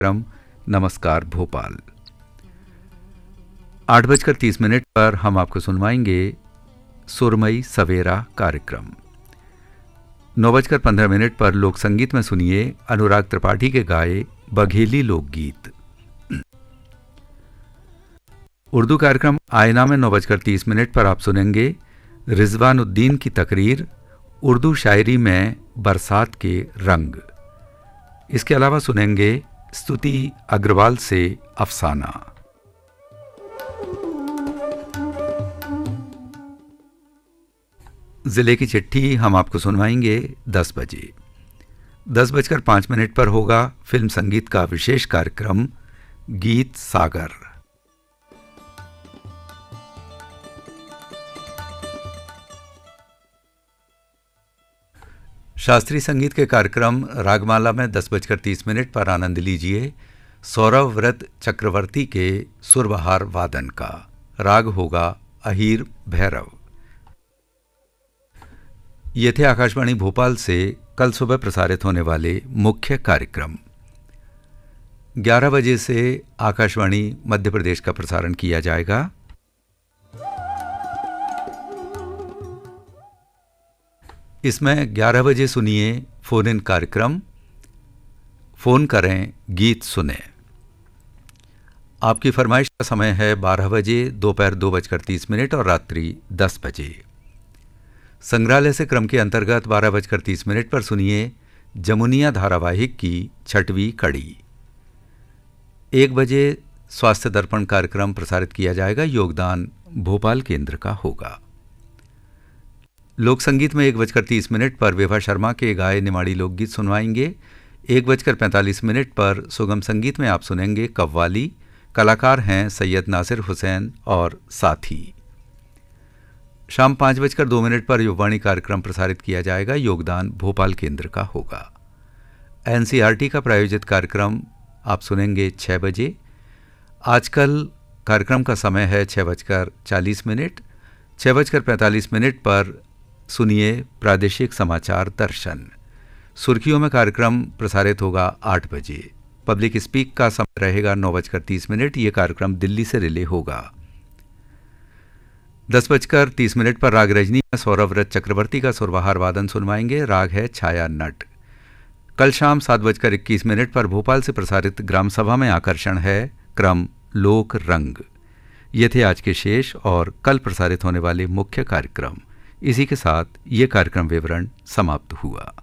कार्यक्रम नमस्कार भोपाल। 8:30 पर हम आपको सुनवाएंगे सुरमई सवेरा कार्यक्रम। 9:15 पर लोक संगीत में सुनिए अनुराग त्रिपाठी के गाए बघेली लोकगीत। उर्दू कार्यक्रम आईना में 9:30 पर आप सुनेंगे रिजवानुद्दीन की तकरीर उर्दू शायरी में बरसात के रंग। इसके अलावा सुनेंगे स्तुति अग्रवाल से अफसाना। जिले की चिट्ठी हम आपको सुनवाएंगे 10 बजे। 10:05 पर होगा फिल्म संगीत का विशेष कार्यक्रम गीत सागर। शास्त्रीय संगीत के कार्यक्रम रागमाला में 10:30 पर आनंद लीजिए सौरव व्रत चक्रवर्ती के सुरबहार वादन का। राग होगा अहीर भैरव। ये थे आकाशवाणी भोपाल से कल सुबह प्रसारित होने वाले मुख्य कार्यक्रम। 11 बजे से आकाशवाणी मध्य प्रदेश का प्रसारण किया जाएगा। इसमें 11 बजे सुनिए फोन इन कार्यक्रम फोन करें गीत सुने। आपकी फरमाइश का समय है 12 बजे, दोपहर 2:30 और रात्रि 10 बजे। संग्रहालय से क्रम के अंतर्गत 12:30 पर सुनिए जमुनिया धारावाहिक की 6वीं कड़ी। 1 बजे स्वास्थ्य दर्पण कार्यक्रम प्रसारित किया जाएगा। योगदान भोपाल केंद्र का होगा। लोक संगीत में 1:30 पर विभा शर्मा के गाए निमाड़ी लोकगीत सुनवाएंगे। 1:45 पर सुगम संगीत में आप सुनेंगे कव्वाली। कलाकार हैं सैयद नासिर हुसैन और साथी। शाम 5:02 पर युववाणी कार्यक्रम प्रसारित किया जाएगा। योगदान भोपाल केंद्र का होगा। एनसीईआरटी का प्रायोजित कार्यक्रम आप सुनेंगे 6 बजे। आजकल कार्यक्रम का समय है 6:40। 6:45 पर सुनिए प्रादेशिक समाचार दर्शन। सुर्खियों में कार्यक्रम प्रसारित होगा 8 बजे। पब्लिक स्पीक का समय रहेगा 9:30। ये कार्यक्रम दिल्ली से रिले होगा। 10:30 पर राग रजनी में सौरव व्रत चक्रवर्ती का सुरबहार वादन सुनवाएंगे। राग है छाया नट। कल शाम 7:21 पर भोपाल से प्रसारित ग्राम सभा में आकर्षण है क्रम लोक रंग। ये थे आज के शेष और कल प्रसारित होने वाले मुख्य कार्यक्रम। इसी के साथ ये कार्यक्रम विवरण समाप्त हुआ।